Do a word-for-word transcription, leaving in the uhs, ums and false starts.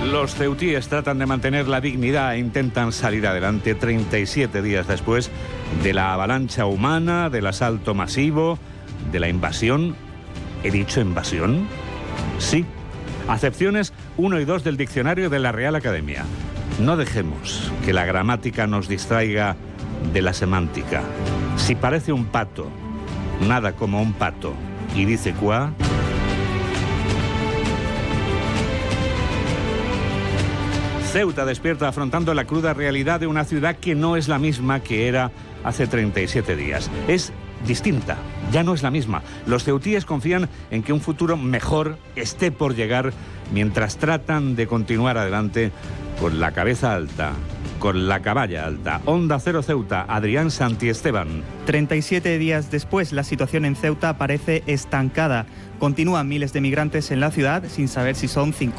Los ceutíes tratan de mantener la dignidad e intentan salir adelante treinta y siete días después de la avalancha humana, del asalto masivo, de la invasión. ¿He dicho invasión? Sí. Acepciones uno y dos del diccionario de la Real Academia. No dejemos que la gramática nos distraiga de la semántica. Si parece un pato, nada como un pato, y dice cuá. Ceuta despierta afrontando la cruda realidad de una ciudad que no es la misma que era hace treinta y siete días. Es distinta, ya no es la misma. Los ceutíes confían en que un futuro mejor esté por llegar mientras tratan de continuar adelante con la cabeza alta, con la caballa alta. Onda Cero Ceuta, Adrián Santiesteban. treinta y siete días después, la situación en Ceuta parece estancada. Continúan miles de migrantes en la ciudad sin saber si son cinco